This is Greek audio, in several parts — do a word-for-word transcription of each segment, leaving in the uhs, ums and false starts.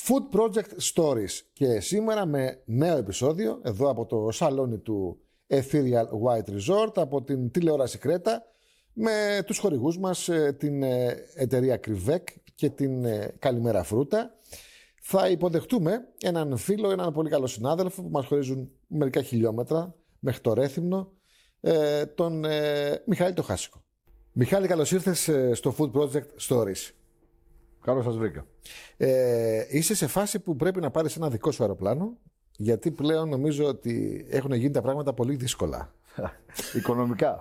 Food Project Stories. Και σήμερα με νέο επεισόδιο εδώ από το σαλόνι του Ethereal White Resort, από την τηλεόραση Κρέτα, με τους χορηγούς μας, την εταιρεία Κρυβέκ και την Καλημέρα Φρούτα. Θα υποδεχτούμε έναν φίλο, έναν πολύ καλό συνάδελφο που μας χωρίζουν μερικά χιλιόμετρα μέχρι το Ρέθυμνο, τον Μιχάλη το Χάσικο. Μιχάλη, καλώς ήρθες στο Food Project Stories. Καλώς σας βρήκα. Ε, είσαι σε φάση που πρέπει να πάρεις ένα δικό σου αεροπλάνο, γιατί πλέον νομίζω ότι έχουν γίνει τα πράγματα πολύ δύσκολα. Οικονομικά.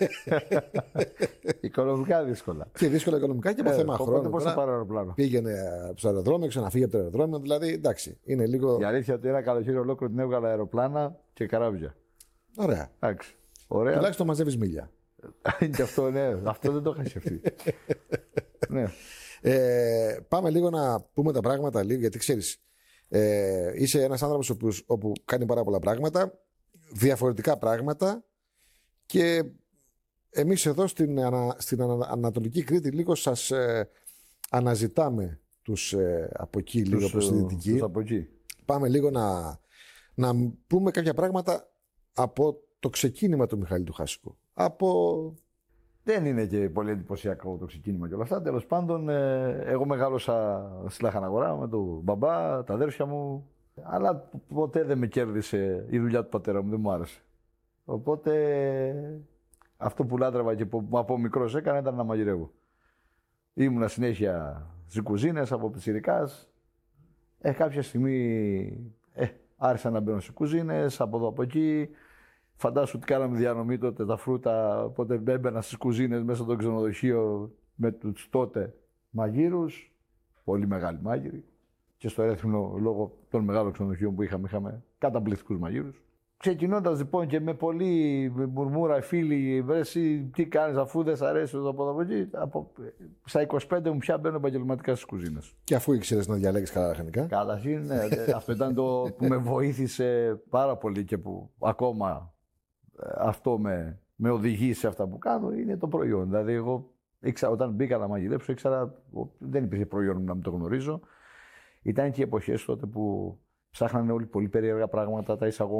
Οικονομικά δύσκολα. Και δύσκολα οικονομικά και από ε, θέμα χρόνου. Πώς θα πάρω αεροπλάνο. Πήγαινε από το αεροδρόμιο, ξαναφύγει από το αεροδρόμιο. Δηλαδή, εντάξει, είναι λίγο. Η αλήθεια ότι ένα καλοκαίρι ολόκληρο την έβγαλα αεροπλάνα και καράβια. Ωραία. Εντάξει. Ωραία. Τουλάχιστον μαζεύεις μίλια. Και αυτό, ναι. Αυτό δεν το είχα σκεφτεί. Ναι. Ε, πάμε λίγο να πούμε τα πράγματα λίγο, γιατί ξέρεις, ε, είσαι ένας άνθρωπος όπου, όπου κάνει πάρα πολλά πράγματα, διαφορετικά πράγματα, και εμείς εδώ στην, ανα, στην ανα, Ανατολική Κρήτη λίγο σας ε, αναζητάμε τους ε, από εκεί, τους, λίγο προς τη Δυτική. Τους από εκεί. Πάμε λίγο να, να πούμε κάποια πράγματα από το ξεκίνημα του Μιχάλη του Χάσικου. Από... Δεν είναι και πολύ εντυπωσιακό το ξεκίνημα και όλα αυτά. Τέλος πάντων, ε, εγώ μεγάλωσα στη Λαχαναγορά με τον μπαμπά, τα αδέρφια μου. Αλλά ποτέ δεν με κέρδισε η δουλειά του πατέρα μου, δεν μου άρεσε. Οπότε αυτό που λάτρευα και που από μικρός έκανα ήταν να μαγειρεύω. Ήμουνα συνέχεια στις κουζίνες από πιτσιρικάς. Ε, κάποια στιγμή ε, άρχισα να μπαίνω στις κουζίνες, από εδώ από εκεί. Φαντάσου ότι κάναμε διανομή τότε τα φρούτα, οπότε έμπαινα στις κουζίνες μέσα στο ξενοδοχείο με τους τότε μαγείρους, πολύ μεγάλοι μάγειροι. Και στο Ρέθυμνο, λόγω των μεγάλων ξενοδοχείων που είχαμε, είχαμε καταπληκτικούς μαγείρους. Ξεκινώντας λοιπόν και με πολύ μουρμούρα φίλοι, βρε εσύ τι κάνεις αφού δεν σ' αρέσει εδώ από εδώ από εκεί, από, στα είκοσι πέντε μου πια μπαίνω επαγγελματικά στις κουζίνες. Και αφού ήξερες να διαλέγεις καλά λαχανικά. Καταρχήν, ναι, αυτό ήταν το που με βοήθησε πάρα πολύ και που ακόμα αυτό με, με οδηγεί σε αυτά που κάνω, είναι το προϊόν. Δηλαδή, εγώ ήξερα, όταν μπήκα να μαγειρέψω, ήξερα, δεν υπήρχε προϊόν να μην το γνωρίζω. Ήταν και οι εποχές τότε που ψάχνανε όλοι πολύ περίεργα πράγματα, τα εισαγωγικά.